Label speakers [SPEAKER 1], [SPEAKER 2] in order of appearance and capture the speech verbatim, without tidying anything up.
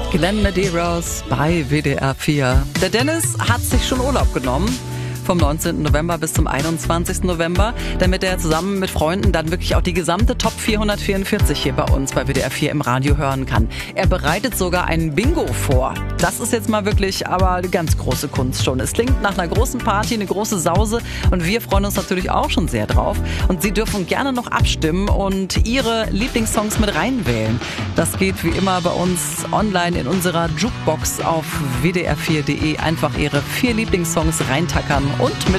[SPEAKER 1] Glenn Medeiros bei W D R vier. Der Dennis hat sich schon Urlaub genommen. Vom neunzehnten November bis zum einundzwanzigsten November, damit er zusammen mit Freunden dann wirklich auch die gesamte Top vierhundertvierundvierzig hier bei uns bei W D R vier im Radio hören kann. Er bereitet sogar ein Bingo vor. Das ist jetzt mal wirklich aber eine ganz große Kunst schon. Es klingt nach einer großen Party, eine große Sause und wir freuen uns natürlich auch schon sehr drauf. Und Sie dürfen gerne noch abstimmen und Ihre Lieblingssongs mit reinwählen. Das geht wie immer bei uns online in unserer Jukebox auf w d r vier punkt d e. Einfach Ihre vier Lieblingssongs reintackern und mit